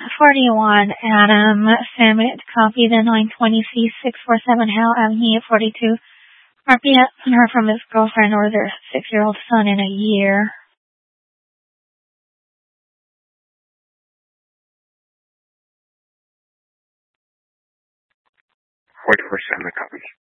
41 Adam, family to copy the 920C647 Howell Avenue 42. RP hasn't heard from his girlfriend or their 6-year-old son in a year. 44-7 copy.